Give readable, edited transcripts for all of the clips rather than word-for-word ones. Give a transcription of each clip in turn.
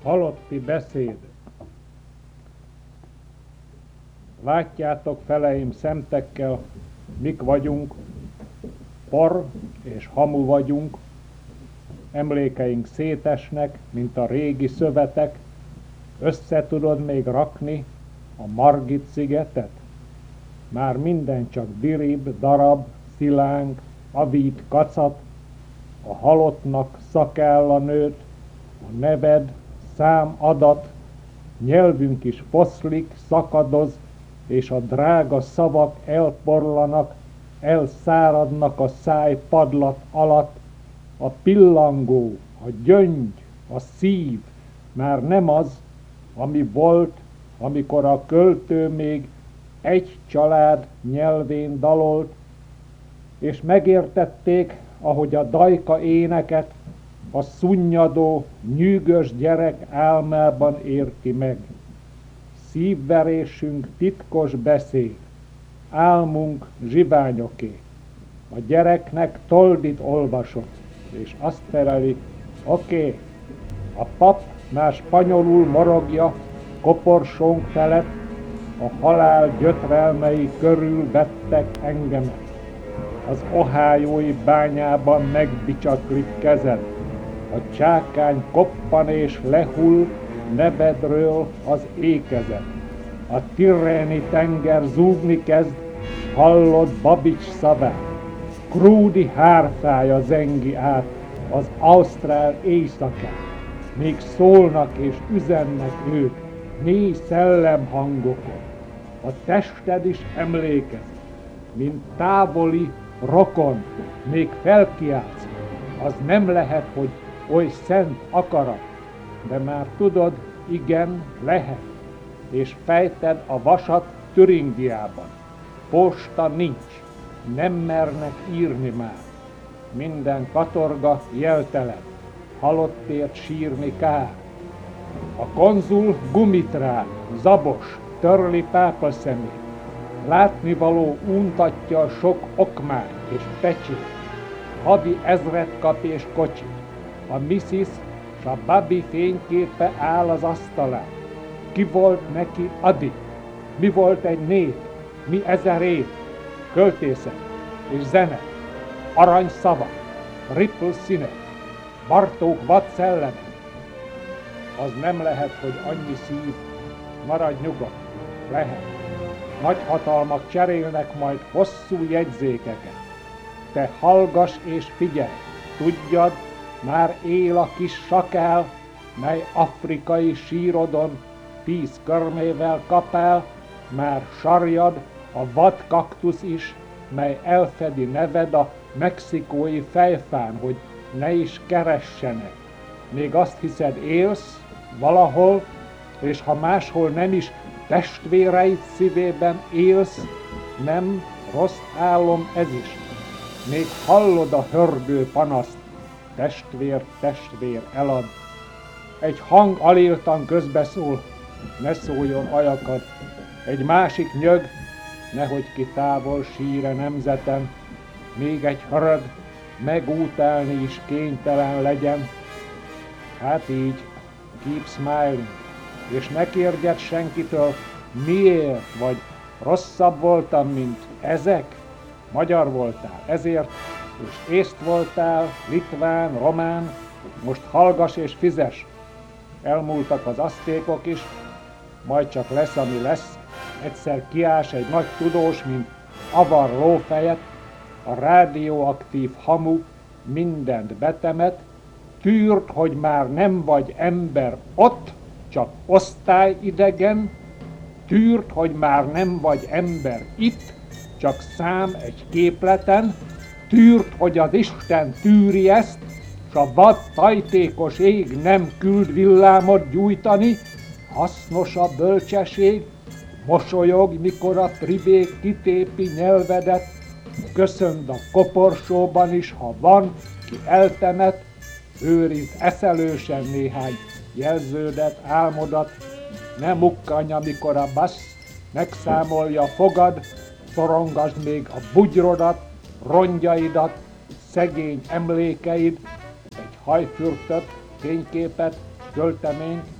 Halotti beszéd. Látjátok, feleim, szemtekkel, mik vagyunk, por és hamu vagyunk, emlékeink szétesnek, mint a régi szövetek. Össze tudod még rakni a Margit szigetet? Már minden csak dirib, darab, szilánk, avít, kacat, a halottnak szakálla nőtt, a neved, szám, adat, nyelvünk is foszlik, szakadoz, és a drága szavak elporlanak, elszáradnak a száj padlat alatt, a pillangó, a gyöngy, a szív már nem az, ami volt, amikor a költő még egy család nyelvén dalolt, és megértették, ahogy a dajka éneket a szunnyadó, nyűgös gyerek álmában érti meg. Szívverésünk titkos beszéd, álmunk zsiványoké. A gyereknek toldit olvasott, és azt feleli, oké, a pap már spanyolul morogja koporsónk felett, a halál gyötrelmei körül vettek engemet. Az ohiói bányában megbicsaklik kezed, a csákány koppan és lehull nevedről az ékezet. A tirreni tenger zúgni kezd, hallod Babics szavát, Krúdi hárfája zengi át az ausztrál éjszakát. Még szólnak és üzennek ők mély szellemhangokon. A tested is emlékez, mint távoli rokon, még felkiáltsz, az nem lehet, hogy oly szent akarat, de már tudod, igen, lehet, és fejted a vasat Türingiában. Posta nincs, nem mernek írni már, minden katorga jeltelen, halottért sírni kár. A konzul gumitrál, zabos, törli pápaszemét, látnivaló untatja sok okmát és pecsét, havi ezred kap és kocsit, a Mrs. s a Babi fényképe áll az asztalán. Ki volt neki Adi? Mi volt egy név? Mi 1000 év? Költészet és zene, arany szavak, ripple színek, Bartók vad szellemek. Az nem lehet, hogy annyi szív, maradj nyugodt, lehet. Nagy hatalmak cserélnek majd hosszú jegyzékeket. Te hallgass és figyelj, tudjad, már él a kis sakál, mely afrikai sírodon 10 körmével kapál, már sarjad a vad kaktusz is, mely elfedi neved a mexikói fejfán, hogy ne is keressenek. Még azt hiszed, élsz valahol, és ha máshol nem is, testvéreid szívében élsz, nem rossz álom ez is. Még hallod a hörgő panaszt, testvér elad. Egy hang aléltan közbeszól, ne szóljon ajakad. Egy másik nyög, nehogy ki távol síre nemzeten. Még egy hörög, megútálni is kénytelen legyen. Hát így, keep smiling, és ne kérdjed senkitől, miért, vagy rosszabb voltam, mint ezek? Magyar voltál, ezért, és észt voltál, litván, román, most hallgass és fizess. Elmúltak az aztékok is, majd csak lesz, ami lesz. Egyszer kiás egy nagy tudós, mint avar lófejet, a rádióaktív hamu mindent betemet, tűrd, hogy már nem vagy ember ott, csak osztályidegen, tűrd, hogy már nem vagy ember itt, csak szám egy képleten, tűrd, hogy az Isten tűri ezt, s a vad tajtékos ég nem küld villámot gyújtani, hasznos a bölcsesség, mosolyog, mikor a tribék kitépi nyelvedet, köszönd a koporsóban is, ha van, ki eltemet, őrizd eszelősen néhány jelződet, álmodat, ne mukkanj, amikor a bassz megszámolja fogad, szorongasd még a bugyrodat, rongyaidat, szegény emlékeid, egy hajfürtöt, fényképet, költeményt,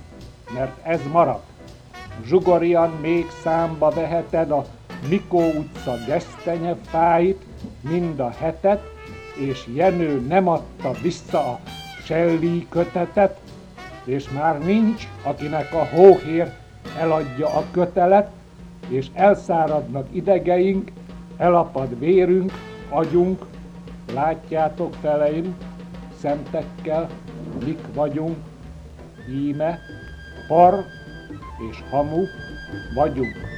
mert ez marad. Zsugorian még számba veheted a Mikó utca gesztenyefáit, mind a hetet, és Jenő nem adta vissza a Shelley kötetet, és már nincs, akinek a hóhér eladja a kötelet, és elszáradnak idegeink, elapad vérünk, agyunk, látjátok feleim, szemtekkel, mik vagyunk, íme, par és hamu vagyunk.